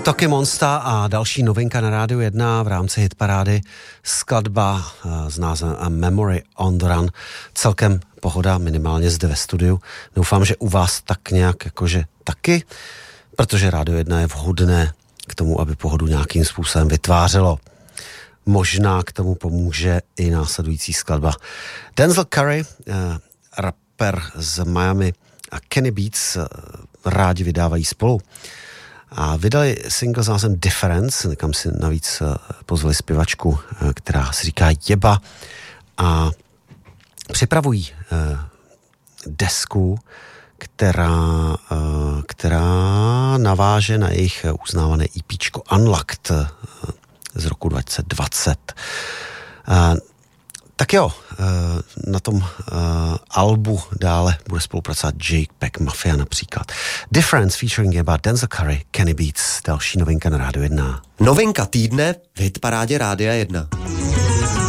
Toky Monster a další novinka na Rádiu 1 v rámci hitparády, skladba s názvem A Memory on the Run. Celkem pohoda, minimálně zde ve studiu. Doufám, že u vás tak nějak jakože taky, protože Rádio 1 je vhodné k tomu, aby pohodu nějakým způsobem vytvářelo. Možná k tomu pomůže i následující skladba. Denzel Curry, rapper z Miami, a Kenny Beats rádi vydávají spolu. A vydali single s názvem Difference, kam si navíc pozvali zpěvačku, která si říká Jeba, a připravují desku, která naváže na jejich uznávané EPčko Unlocked z roku 2020. Tak jo, na tom albu dále bude spolupracovat Jake Beck Mafia například. Difference featuring Jeba, Denzel Curry, Kenny Beats, další novinka na Rádiu 1. Novinka týdne v hitparádě Rádia 1.